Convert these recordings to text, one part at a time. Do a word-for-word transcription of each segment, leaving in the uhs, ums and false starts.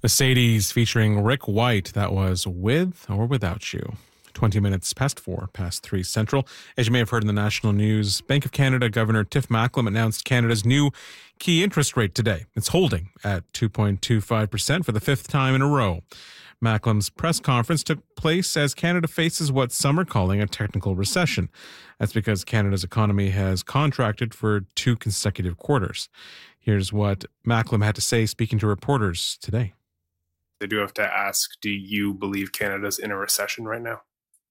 Mercedes featuring Rick White. That was With or Without You. twenty minutes past four, past three central. As you may have heard in the national news, Bank of Canada Governor Tiff Macklem announced Canada's new key interest rate today. It's holding at two point two five percent for the fifth time in a row. Macklem's press conference took place as Canada faces what some are calling a technical recession. That's because Canada's economy has contracted for two consecutive quarters. Here's what Macklem had to say speaking to reporters today. I do have to ask, do you believe Canada's in a recession right now?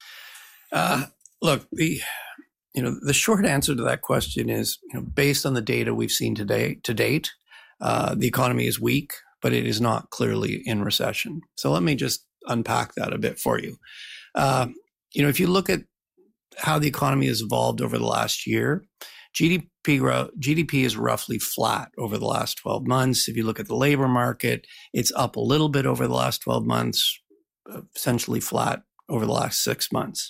Uh, look, the you know the short answer to that question is, you know, based on the data we've seen today to date, uh, the economy is weak, but it is not clearly in recession. So let me just unpack that a bit for you. Uh, you know, if you look at how the economy has evolved over the last year, G D P growth, G D P is roughly flat over the last twelve months. If you look at the labor market, it's up a little bit over the last twelve months, essentially flat over the last six months.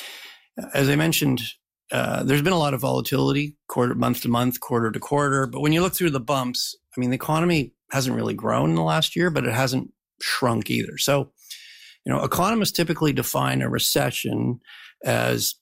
As I mentioned, uh, there's been a lot of volatility, quarter, month to month, quarter to quarter. But when you look through the bumps, I mean, the economy hasn't really grown in the last year, but it hasn't shrunk either. So, you know, economists typically define a recession as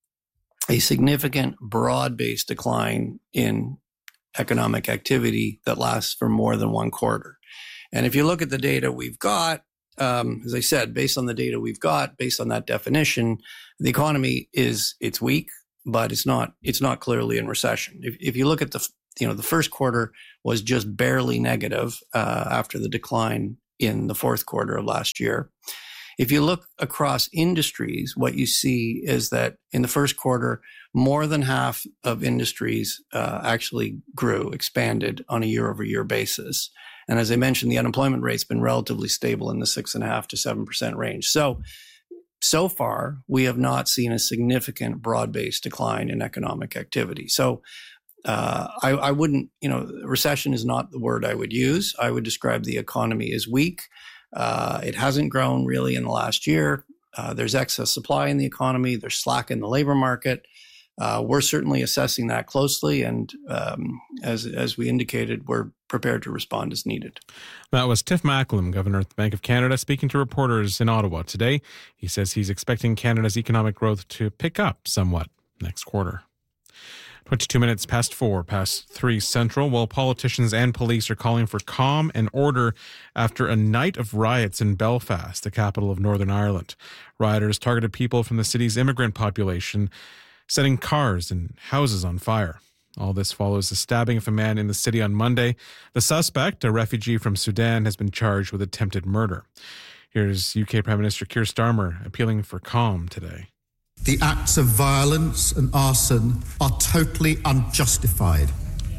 a significant broad-based decline in economic activity that lasts for more than one quarter. And if you look at the data we've got, um, as I said, based on the data we've got, based on that definition, the economy is, it's weak, but it's not, it's not clearly in recession. If, if you look at the, you know, the first quarter was just barely negative uh, after the decline in the fourth quarter of last year. If you look across industries, what you see is that in the first quarter, more than half of industries uh, actually grew, expanded on a year-over-year basis. And as I mentioned, the unemployment rate's been relatively stable in the six and a half to seven percent range. So, so far, we have not seen a significant broad-based decline in economic activity. So, uh, I, I wouldn't, you know, recession is not the word I would use. I would describe the economy as weak. Uh, it hasn't grown really in the last year. Uh, there's excess supply in the economy. There's slack in the labor market. Uh, we're certainly assessing that closely. And um, as as we indicated, we're prepared to respond as needed. That was Tiff Macklem, Governor of the Bank of Canada, speaking to reporters in Ottawa today. He says he's expecting Canada's economic growth to pick up somewhat next quarter. twenty-two minutes past four, past three central, while politicians and police are calling for calm and order after a night of riots in Belfast, the capital of Northern Ireland. Rioters targeted people from the city's immigrant population, setting cars and houses on fire. All this follows the stabbing of a man in the city on Monday. The suspect, a refugee from Sudan, has been charged with attempted murder. Here's U K Prime Minister Keir Starmer appealing for calm today. The acts of violence and arson are totally unjustified.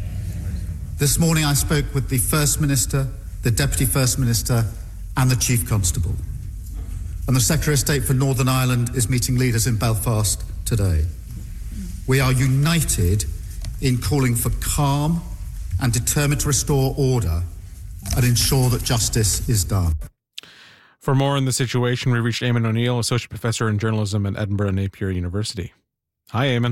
This morning I spoke with the First Minister, the Deputy First Minister and the Chief Constable. And the Secretary of State for Northern Ireland is meeting leaders in Belfast today. We are united in calling for calm and determined to restore order and ensure that justice is done. For more on the situation, we reached Eamon O'Neill, Associate Professor in Journalism at Edinburgh Napier University. Hi, Eamon.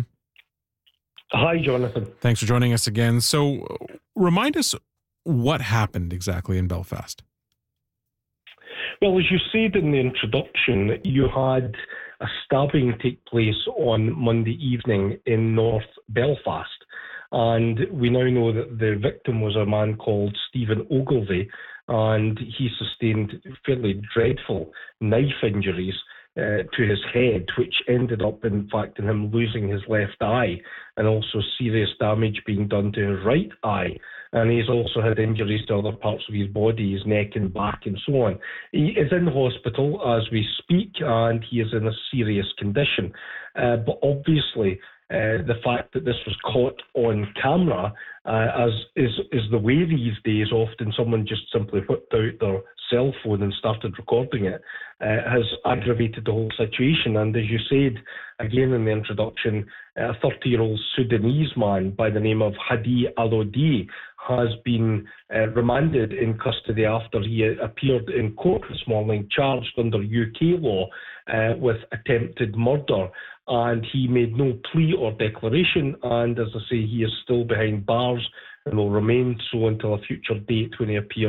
Hi, Jonathan. Thanks for joining us again. So remind us what happened exactly in Belfast. Well, as you said in the introduction, you had a stabbing take place on Monday evening in North Belfast. And we now know that the victim was a man called Stephen Ogilvie, and he sustained fairly dreadful knife injuries uh, to his head, which ended up, in fact, in him losing his left eye, and also serious damage being done to his right eye. And he's also had injuries to other parts of his body, his neck and back and so on. He is in hospital as we speak, and he is in a serious condition. Uh, but obviously, Uh, the fact that this was caught on camera, uh, as is is the way these days, often someone just simply whipped out their cell phone and started recording it, uh, has aggravated the whole situation. And as you said, again in the introduction, a thirty-year-old Sudanese man by the name of Hadi Alodi has been uh, remanded in custody after he appeared in court this morning, charged under U K law uh, with attempted murder. And he made no plea or declaration, and as I say, he is still behind bars and will remain so until a future date when he appears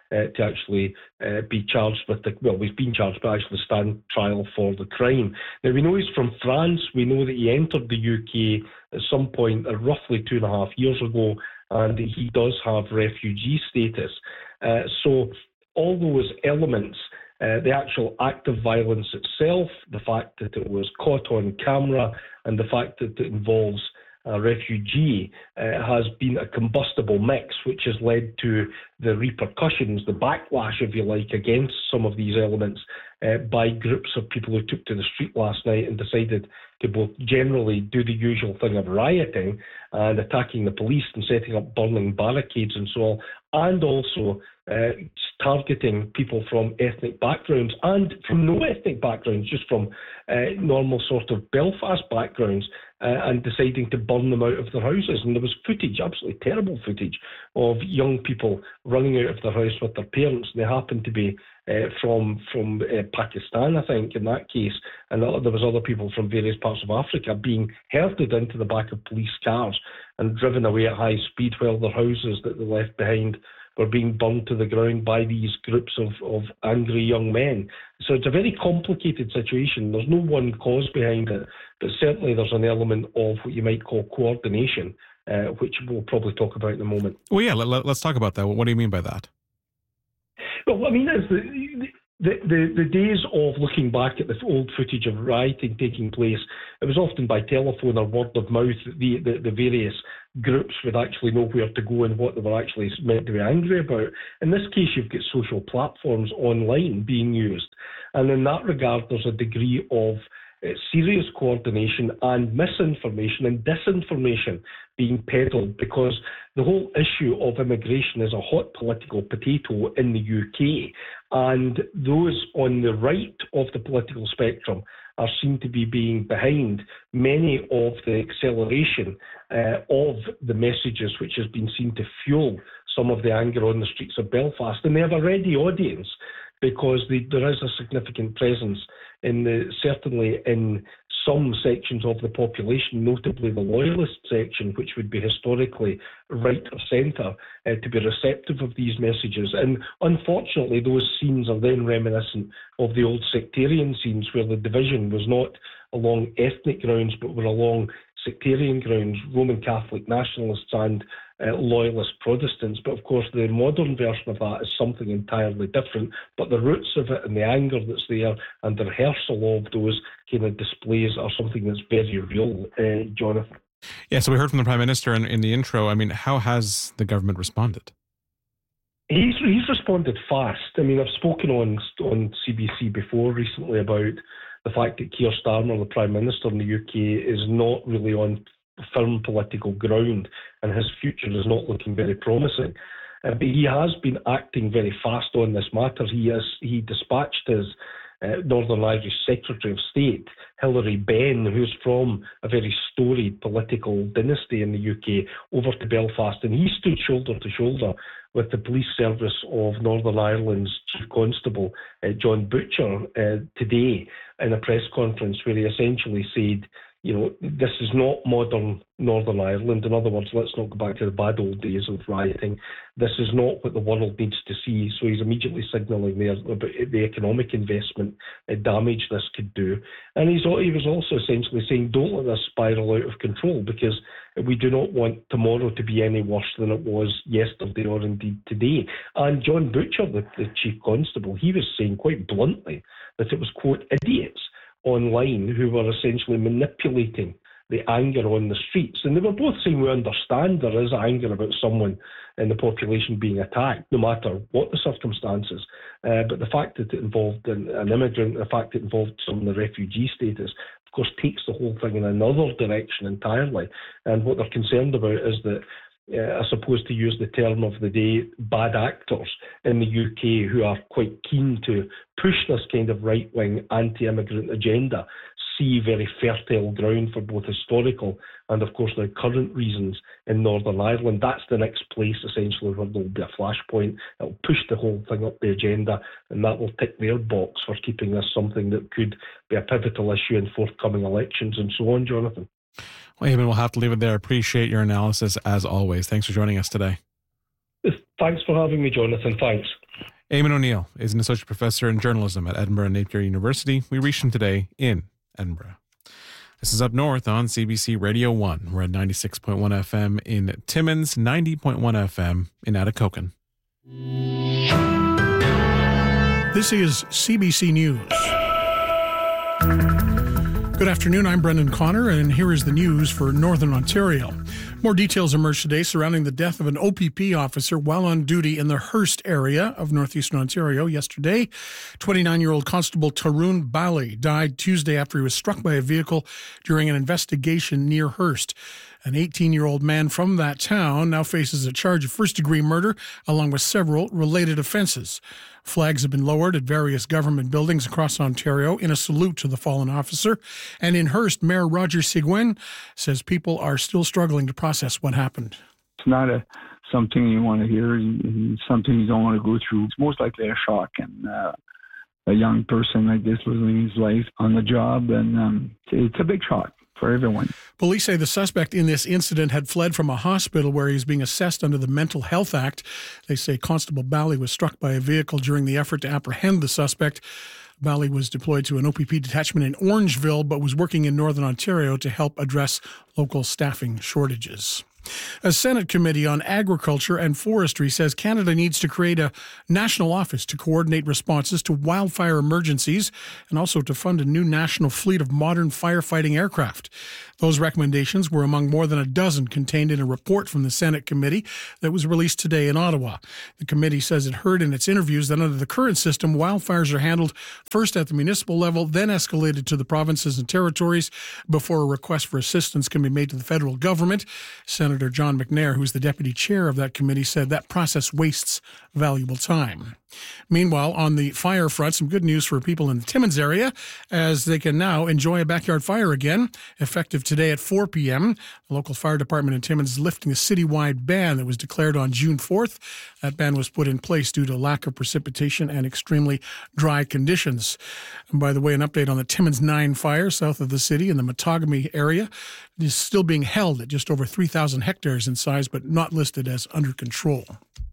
uh, to actually uh, be charged with the, well, he's been charged, but actually stand trial for the crime. Now, we know he's from France. We know that he entered the U K at some point, uh, roughly two and a half years ago, and he does have refugee status. Uh, so all those elements, uh, the actual act of violence itself, the fact that it was caught on camera, and the fact that it involves a refugee, uh, has been a combustible mix, which has led to the repercussions, the backlash, if you like, against some of these elements uh, by groups of people who took to the street last night and decided to both generally do the usual thing of rioting and attacking the police and setting up burning barricades and so on, and also uh, targeting people from ethnic backgrounds and from no ethnic backgrounds, just from uh, normal sort of Belfast backgrounds, uh, and deciding to burn them out of their houses. And there was footage, absolutely terrible footage, of young people running out of their house with their parents. They happened to be uh, from from uh, Pakistan, I think, in that case, and there was other people from various parts of Africa being herded into the back of police cars and driven away at high speed while their houses that they left behind were being burned to the ground by these groups of, of angry young men. So it's a very complicated situation. There's no one cause behind it, but certainly there's an element of what you might call coordination, uh, which we'll probably talk about in a moment. Well, yeah, let, let's talk about that. What do you mean by that? Well, I mean, it's the, the, the, the days of looking back at the old footage of rioting taking place, it was often by telephone or word of mouth that the, the, the various groups would actually know where to go and what they were actually meant to be angry about. In this case, you've got social platforms online being used. And in that regard, there's a degree of uh, serious coordination and misinformation and disinformation being peddled, because the whole issue of immigration is a hot political potato in the U K. And those on the right of the political spectrum are seen to be being behind many of the acceleration uh, of the messages which has been seen to fuel some of the anger on the streets of Belfast. And they have a ready audience, because they, there is a significant presence in the, certainly in some sections of the population, notably the loyalist section, which would be historically right or centre, uh, to be receptive of these messages. And unfortunately, those scenes are then reminiscent of the old sectarian scenes, where the division was not along ethnic grounds, but were along sectarian grounds, Roman Catholic nationalists and uh, loyalist Protestants. But of course, the modern version of that is something entirely different. But the roots of it and the anger that's there and the rehearsal of those kind of displays are something that's very real, uh, Jonathan. Yeah, so we heard from the Prime Minister in, in the intro. I mean, how has the government responded? He's he's responded fast. I mean, I've spoken on on C B C before recently about the fact that Keir Starmer, the Prime Minister in the U K, is not really on firm political ground, and his future is not looking very promising. Uh, but he has been acting very fast on this matter. He has he dispatched his uh, Northern Irish Secretary of State, Hilary Benn, who's from a very storied political dynasty in the U K, over to Belfast, and he stood shoulder to shoulder with the police service of Northern Ireland's Chief Constable, uh, John Butcher, uh, today in a press conference where he essentially said, you know, this is not modern Northern Ireland. In other words, let's not go back to the bad old days of rioting. This is not what the world needs to see. So he's immediately signalling there about the economic investment uh, damage this could do. And he's, he was also essentially saying, don't let this spiral out of control, because we do not want tomorrow to be any worse than it was yesterday or indeed today. And John Butcher, the, the Chief Constable, he was saying quite bluntly that it was, quote, idiots online who were essentially manipulating the anger on the streets. And they were both saying, we understand there is anger about someone in the population being attacked, no matter what the circumstances. Uh, but the fact that it involved an, an immigrant, the fact that it involved some of the refugee status, of course, takes the whole thing in another direction entirely. And what they're concerned about is that, Uh, I suppose to use the term of the day, bad actors in the U K who are quite keen to push this kind of right-wing anti-immigrant agenda see very fertile ground for both historical and, of course, now current reasons in Northern Ireland. That's the next place, essentially, where there will be a flashpoint. It will push the whole thing up the agenda, and that will tick their box for keeping this something that could be a pivotal issue in forthcoming elections and so on, Jonathan. Well, Eamon, we'll have to leave it there. Appreciate your analysis as always. Thanks for joining us today. Thanks for having me, Jonathan. Thanks. Eamon O'Neill is an associate professor in journalism at Edinburgh Napier University. We reached him today in Edinburgh. This is Up North on C B C Radio one. We're at ninety-six point one F M in Timmins, ninety point one F M in Atikokan. This is C B C News. Good afternoon, I'm Brendan Connor, and here is the news for Northern Ontario. More details emerged today surrounding the death of an O P P officer while on duty in the Hearst area of northeastern Ontario yesterday. twenty-nine-year-old Constable Tarun Bali died Tuesday after he was struck by a vehicle during an investigation near Hearst. An eighteen-year-old man from that town now faces a charge of first-degree murder along with several related offences. Flags have been lowered at various government buildings across Ontario in a salute to the fallen officer. And in Hearst, Mayor Roger Seguin says people are still struggling to process what happened. It's not a something you want to hear, and something you don't want to go through. It's most likely a shock, and uh, a young person like this losing his life on the job, and um, it's a big shock for everyone. Police say the suspect in this incident had fled from a hospital where he was being assessed under the Mental Health Act. They say Constable Bali was struck by a vehicle during the effort to apprehend the suspect. Bali was deployed to an O P P detachment in Orangeville, but was working in Northern Ontario to help address local staffing shortages. A Senate committee on agriculture and forestry says Canada needs to create a national office to coordinate responses to wildfire emergencies and also to fund a new national fleet of modern firefighting aircraft. Those recommendations were among more than a dozen contained in a report from the Senate committee that was released today in Ottawa. The committee says it heard in its interviews that under the current system, wildfires are handled first at the municipal level, then escalated to the provinces and territories before a request for assistance can be made to the federal government. Senator John McNair, who's the deputy chair of that committee, said that process wastes valuable time. Meanwhile, on the fire front, some good news for people in the Timmins area, as they can now enjoy a backyard fire again, effective today at four p.m. The local fire department in Timmins is lifting a citywide ban that was declared on June fourth. That ban was put in place due to lack of precipitation and extremely dry conditions. And by the way, an update on the Timmins nine fire south of the city in the Matagami area. It is still being held at just over three thousand hectares in size, but not listed as under control.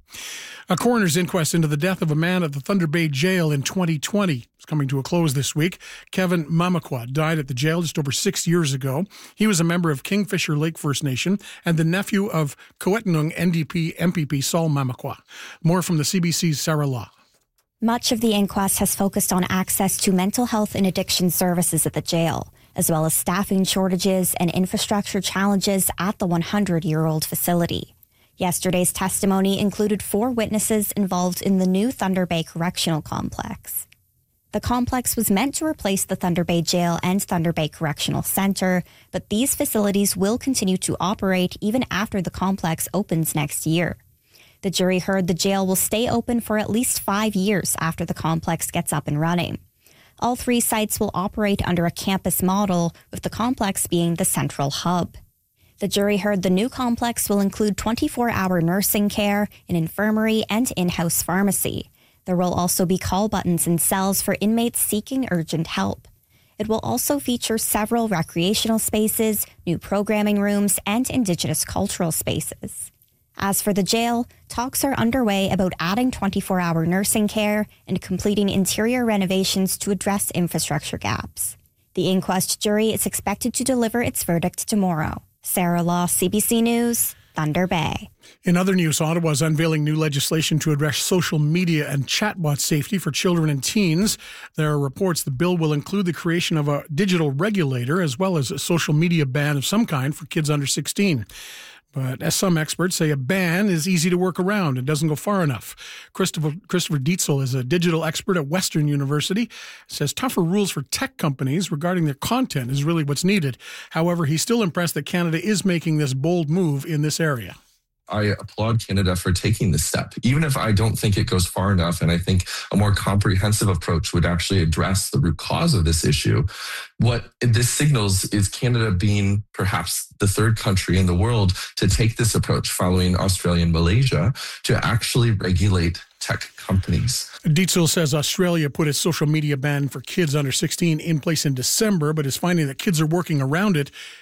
A coroner's inquest into the death of a man at the Thunder Bay Jail in twenty twenty is coming to a close this week. Kevin Mamakwa died at the jail just over six years ago. He was a member of Kingfisher Lake First Nation and the nephew of Coetnung N D P M P P Saul Mamakwa. More from the C B C's Sarah Law. Much of the inquest has focused on access to mental health and addiction services at the jail, as well as staffing shortages and infrastructure challenges at the hundred-year-old facility. Yesterday's testimony included four witnesses involved in the new Thunder Bay Correctional Complex. The complex was meant to replace the Thunder Bay Jail and Thunder Bay Correctional Center, but these facilities will continue to operate even after the complex opens next year. The jury heard the jail will stay open for at least five years after the complex gets up and running. All three sites will operate under a campus model, with the complex being the central hub. The jury heard the new complex will include twenty-four hour nursing care, an infirmary, and in-house pharmacy. There will also be call buttons in cells for inmates seeking urgent help. It will also feature several recreational spaces, new programming rooms, and Indigenous cultural spaces. As for the jail, talks are underway about adding twenty-four hour nursing care and completing interior renovations to address infrastructure gaps. The inquest jury is expected to deliver its verdict tomorrow. Sarah Law, C B C News, Thunder Bay. In other news, Ottawa is unveiling new legislation to address social media and chatbot safety for children and teens. There are reports the bill will include the creation of a digital regulator as well as a social media ban of some kind for kids under sixteen. But as some experts say, a ban is easy to work around and doesn't go far enough. Christopher, Christopher Dietzel is a digital expert at Western University, says tougher rules for tech companies regarding their content is really what's needed. However, he's still impressed that Canada is making this bold move in this area. I applaud Canada for taking this step, even if I don't think it goes far enough. And I think a more comprehensive approach would actually address the root cause of this issue. What this signals is Canada being perhaps the third country in the world to take this approach, following Australia and Malaysia, to actually regulate tech companies. Dietzel says Australia put its social media ban for kids under sixteen in place in December, but is finding that kids are working around it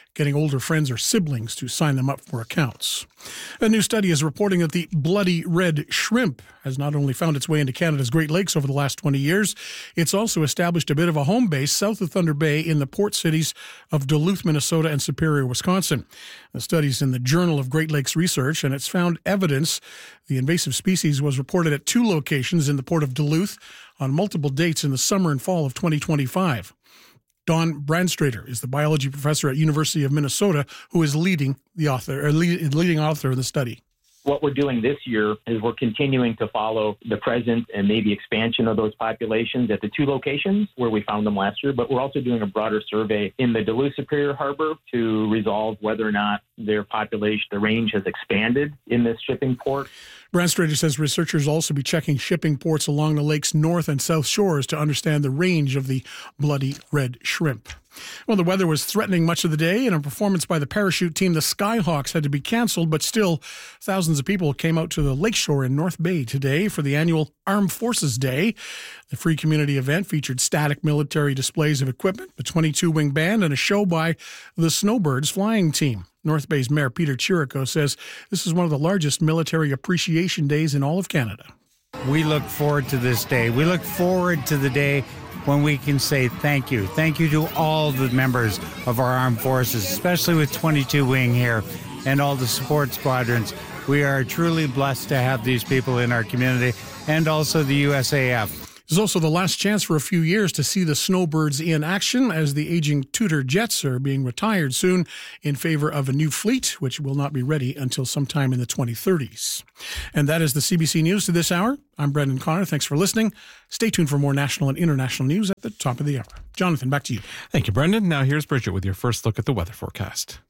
getting older friends or siblings to sign them up for accounts. A new study is reporting that the bloody red shrimp has not only found its way into Canada's Great Lakes over the last twenty years, it's also established a bit of a home base south of Thunder Bay in the port cities of Duluth, Minnesota and Superior, Wisconsin. The study's in the Journal of Great Lakes Research, and it's found evidence the invasive species was reported at two locations in the port of Duluth on multiple dates in the summer and fall of twenty twenty-five. Don Brandstrader is the biology professor at University of Minnesota who is leading the author, or lead, leading author of the study. What we're doing this year is we're continuing to follow the presence and maybe expansion of those populations at the two locations where we found them last year, but we're also doing a broader survey in the Duluth Superior Harbor to resolve whether or not their population, the range has expanded in this shipping port. Brandstrader says researchers will also be checking shipping ports along the lake's north and south shores to understand the range of the bloody red shrimp. Well, the weather was threatening much of the day. In a performance by the parachute team, the Skyhawks had to be canceled, but still thousands of people came out to the lakeshore in North Bay today for the annual Armed Forces Day. The free community event featured static military displays of equipment, a twenty-two wing band, and a show by the Snowbirds flying team. North Bay's Mayor Peter Chirico says this is one of the largest military appreciation days in all of Canada. We look forward to this day. We look forward to the day when we can say thank you. Thank you to all the members of our armed forces, especially with twenty-two wing here and all the support squadrons. We are truly blessed to have these people in our community, and also the U S A F. This is also the last chance for a few years to see the Snowbirds in action, as the aging Tudor jets are being retired soon in favor of a new fleet, which will not be ready until sometime in the twenty thirties. And that is the C B C News to this hour. I'm Brendan Connor. Thanks for listening. Stay tuned for more national and international news at the top of the hour. Jonathan, back to you. Thank you, Brendan. Now here's Bridget with your first look at the weather forecast.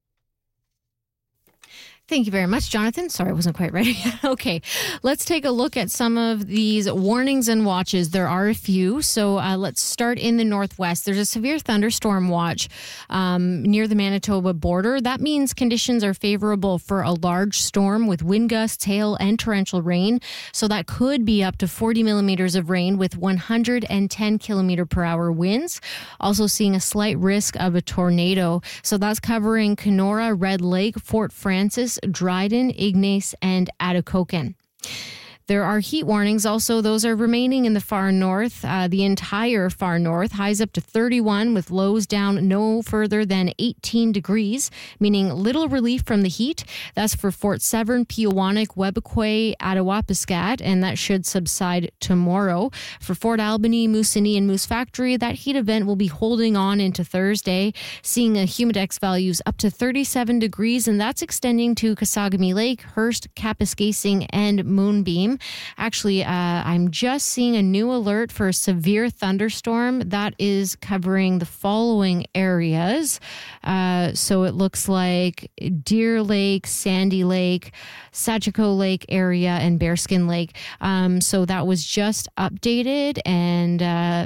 Thank you very much, Jonathan. Sorry, I wasn't quite ready. Okay, let's take a look at some of these warnings and watches. There are a few. So uh, let's start in the northwest. There's a severe thunderstorm watch um, near the Manitoba border. That means conditions are favorable for a large storm with wind gusts, hail, and torrential rain. So that could be up to forty millimeters of rain with one hundred ten kilometer per hour winds. Also seeing a slight risk of a tornado. So that's covering Kenora, Red Lake, Fort Francis, Dryden, Ignace, and Atikokan. There are heat warnings also. Those are remaining in the far north, uh, the entire far north. Highs up to thirty-one with lows down no further than eighteen degrees, meaning little relief from the heat. That's for Fort Severn, Peawanuck, Webequie, Attawapiskat, and that should subside tomorrow. For Fort Albany, Moosonee, and Moose Factory, that heat event will be holding on into Thursday, seeing a humidex values up to thirty-seven degrees, and that's extending to Kasagami Lake, Hearst, Kapuskasing, and Moonbeam. Actually, uh, I'm just seeing a new alert for a severe thunderstorm that is covering the following areas. Uh, so it looks like Deer Lake, Sandy Lake, Sachiko Lake area, and Bearskin Lake. Um, so that was just updated, and uh,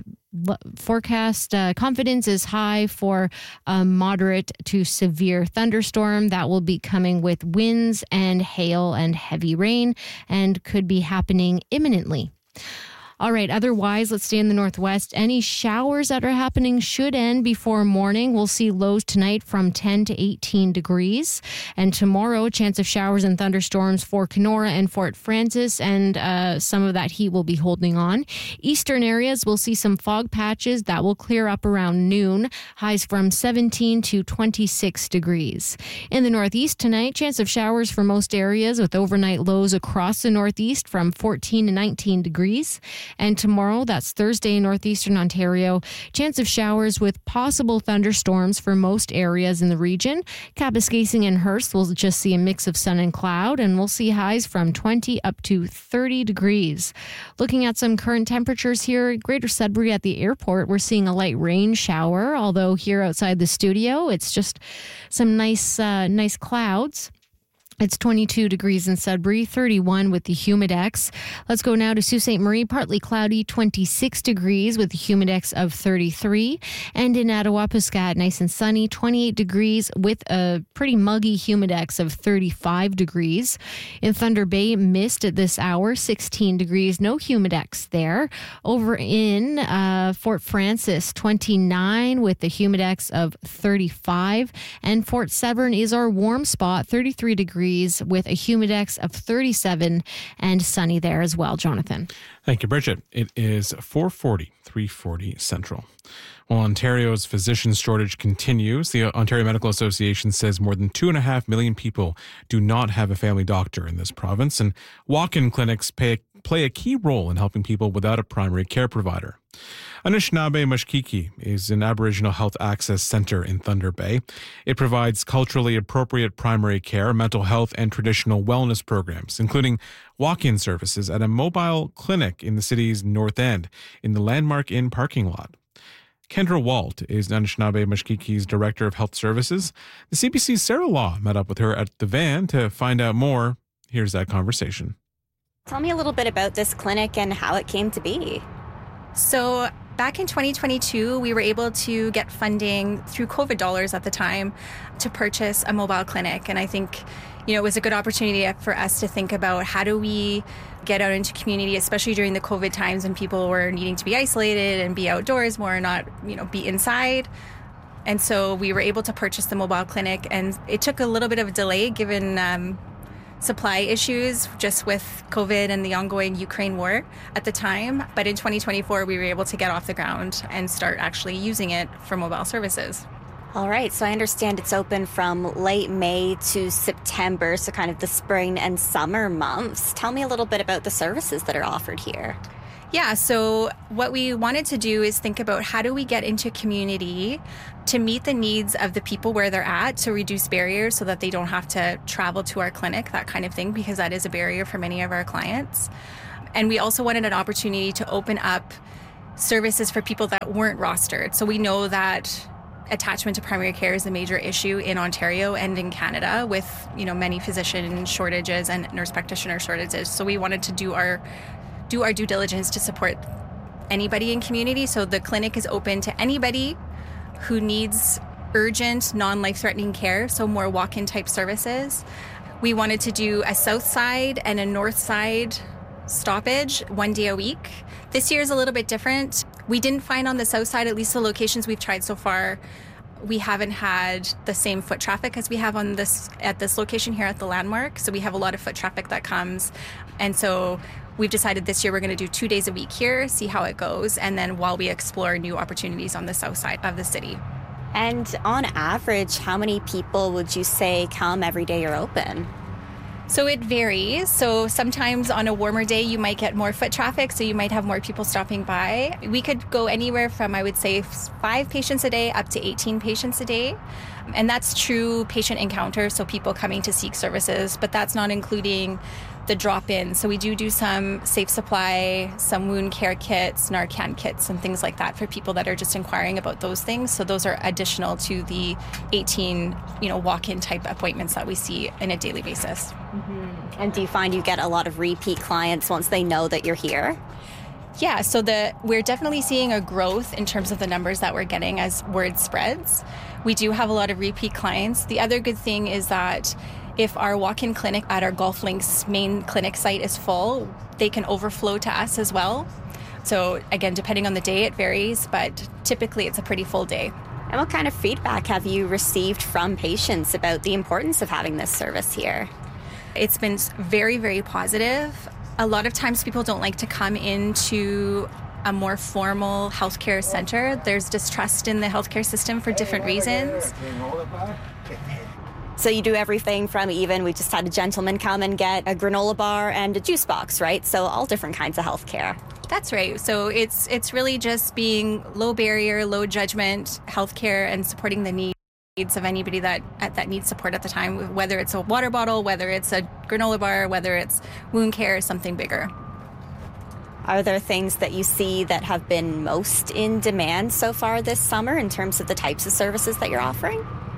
forecast uh, confidence is high for a moderate to severe thunderstorm that will be coming with winds and hail and heavy rain and could be happening imminently. All right, otherwise, let's stay in the northwest. Any showers that are happening should end before morning. We'll see lows tonight from ten to eighteen degrees. And tomorrow, chance of showers and thunderstorms for Kenora and Fort Francis, and uh, some of that heat will be holding on. Eastern areas will see some fog patches that will clear up around noon. Highs from seventeen to twenty-six degrees. In the northeast tonight, chance of showers for most areas with overnight lows across the northeast from fourteen to nineteen degrees. And tomorrow, that's Thursday in northeastern Ontario, chance of showers with possible thunderstorms for most areas in the region. Kapuskasing and Hearst will just see a mix of sun and cloud, and we'll see highs from twenty up to thirty degrees. Looking at some current temperatures here at Greater Sudbury at the airport, we're seeing a light rain shower, although here outside the studio, it's just some nice, uh, nice clouds. It's twenty-two degrees in Sudbury, thirty-one with the Humidex. Let's go now to Sault Ste. Marie, partly cloudy, twenty-six degrees with the Humidex of thirty-three. And in Attawapiskat, nice and sunny, twenty-eight degrees with a pretty muggy Humidex of thirty-five degrees. In Thunder Bay, mist at this hour, sixteen degrees, no Humidex there. Over in uh, Fort Frances, twenty-nine with the Humidex of thirty-five. And Fort Severn is our warm spot, thirty-three degrees. With a Humidex of thirty-seven and sunny there as well, Jonathan. Thank you, Bridget. It is four forty, three forty Central. While Ontario's physician shortage continues, the Ontario Medical Association says more than two and a half million people do not have a family doctor in this province, and walk-in clinics pay, play a key role in helping people without a primary care provider. Anishinaabe Mashkiki is an Aboriginal Health Access Centre in Thunder Bay. It provides culturally appropriate primary care, mental health, and traditional wellness programs, including walk-in services at a mobile clinic in the city's north end in the Landmark Inn parking lot. Kendra Walt is Anishinaabe Mashkiki's Director of Health Services. The C B C's Sarah Law met up with her at the van to find out more. Here's that conversation. Tell me a little bit about this clinic and how it came to be. So back in twenty twenty-two, we were able to get funding through COVID dollars at the time to purchase a mobile clinic. And I think, you know, it was a good opportunity for us to think about how do we get out into community, especially during the COVID times when people were needing to be isolated and be outdoors more and not, you know, be inside. And so we were able to purchase the mobile clinic, and it took a little bit of a delay given um, supply issues just with COVID and the ongoing Ukraine war at the time. But in twenty twenty-four, we were able to get off the ground and start actually using it for mobile services. All right, so I understand it's open from late May to September, so kind of the spring and summer months. Tell me a little bit about the services that are offered here. Yeah, so what we wanted to do is think about how do we get into community to meet the needs of the people where they're at, to reduce barriers so that they don't have to travel to our clinic, that kind of thing, because that is a barrier for many of our clients. And we also wanted an opportunity to open up services for people that weren't rostered. So we know that attachment to primary care is a major issue in Ontario and in Canada with, you know, many physician shortages and nurse practitioner shortages. So we wanted to do our do our due diligence to support anybody in community. So the clinic is open to anybody who needs urgent, non-life-threatening care, so more walk-in type services. We wanted to do a south side and a north side stoppage one day a week. This year is a little bit different. We didn't find on the south side, at least the locations we've tried so far, we haven't had the same foot traffic as we have on this at this location here at the Landmark. So we have a lot of foot traffic that comes. And so we've decided this year we're going to do two days a week here, see how it goes, and then while we explore new opportunities on the south side of the city. And on average, how many people would you say come every day you're open? So it varies. So sometimes on a warmer day, you might get more foot traffic, so you might have more people stopping by. We could go anywhere from, I would say, five patients a day up to eighteen patients a day. And that's true patient encounter, so people coming to seek services, but that's not including the drop-in. So we do do some safe supply, some wound care kits, Narcan kits, and things like that for people that are just inquiring about those things. So those are additional to the eighteen, you know, walk-in type appointments that we see on a daily basis. Mm-hmm. And do you find you get a lot of repeat clients once they know that you're here? Yeah, so the we're definitely seeing a growth in terms of the numbers that we're getting as word spreads. We do have a lot of repeat clients. The other good thing is that if our walk-in clinic at our Golf Links main clinic site is full, they can overflow to us as well. So again, depending on the day, it varies, but typically it's a pretty full day. And what kind of feedback have you received from patients about the importance of having this service here? It's been very, very positive. A lot of times people don't like to come into a more formal healthcare center. There's distrust in the healthcare system for different reasons. So you do everything from even, we just had a gentleman come and get a granola bar and a juice box, right? So all different kinds of healthcare. That's right. So it's it's really just being low barrier, low judgment healthcare and supporting the needs of anybody that that needs support at the time, whether it's a water bottle, whether it's a granola bar, whether it's wound care, something bigger. Are there things that you see that have been most in demand so far this summer in terms of the types of services that you're offering?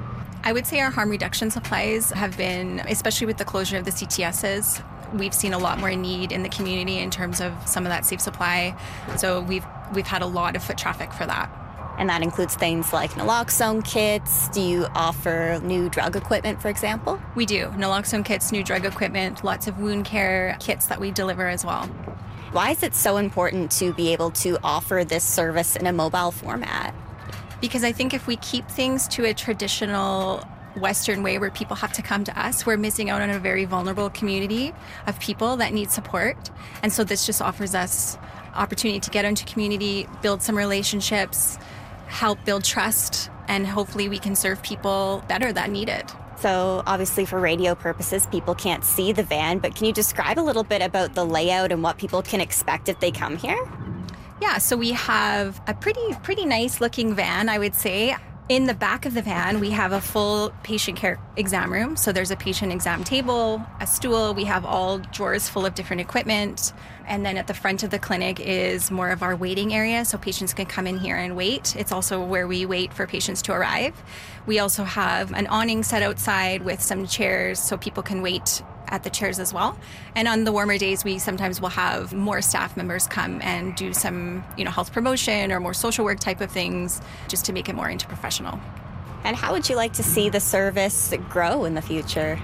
I would say our harm reduction supplies have been, especially with the closure of the C T Ss, we've seen a lot more need in the community in terms of some of that safe supply. So we've we've had a lot of foot traffic for that. And that includes things like naloxone kits. Do you offer new drug equipment, for example? We do. Naloxone kits, new drug equipment, lots of wound care kits that we deliver as well. Why is it so important to be able to offer this service in a mobile format? Because I think if we keep things to a traditional Western way where people have to come to us, we're missing out on a very vulnerable community of people that need support. And so this just offers us opportunity to get into community, build some relationships, help build trust, and hopefully we can serve people better that need it. So obviously for radio purposes, people can't see the van, but can you describe a little bit about the layout and what people can expect if they come here? Yeah, so we have a pretty, pretty nice looking van, I would say. In the back of the van, we have a full patient care exam room. So there's a patient exam table, a stool. We have all drawers full of different equipment. And then at the front of the clinic is more of our waiting area. So patients can come in here and wait. It's also where we wait for patients to arrive. We also have an awning set outside with some chairs so people can wait at the chairs as well. And on the warmer days, we sometimes will have more staff members come and do some, you know, health promotion or more social work type of things just to make it more interprofessional. And how would you like to see the service grow in the future?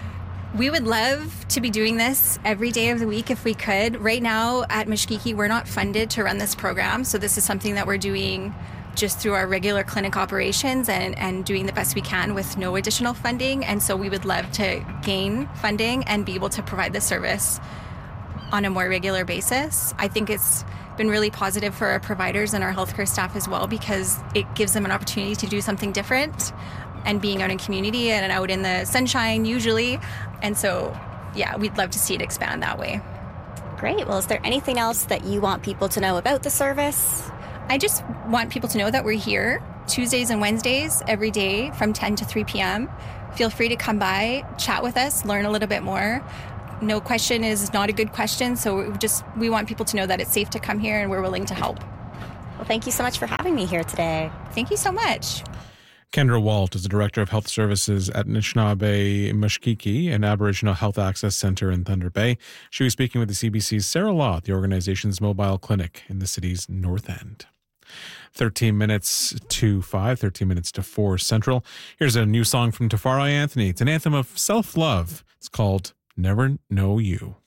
We would love to be doing this every day of the week if we could. Right now at Mushkiki, we're not funded to run this program. So this is something that we're doing just through our regular clinic operations and, and doing the best we can with no additional funding. And so we would love to gain funding and be able to provide this service on a more regular basis. I think it's been really positive for our providers and our healthcare staff as well because it gives them an opportunity to do something different and being out in community and out in the sunshine usually. And so, yeah, we'd love to see it expand that way. Great. Well, is there anything else that you want people to know about the service? I just want people to know that we're here Tuesdays and Wednesdays every day from ten to three p.m. Feel free to come by, chat with us, learn a little bit more. No question is not a good question, so we just we want people to know that it's safe to come here and we're willing to help. Well, thank you so much for having me here today. Thank you so much. Kendra Walt is the Director of Health Services at Anishinaabe Mushkiki, an Aboriginal Health Access Centre in Thunder Bay. She was speaking with the C B C's Sarah Law at the organization's mobile clinic in the city's North End. thirteen minutes to five, thirteen minutes to four Central. Here's a new song from Tafari Anthony. It's an anthem of self-love. It's called Never Know You.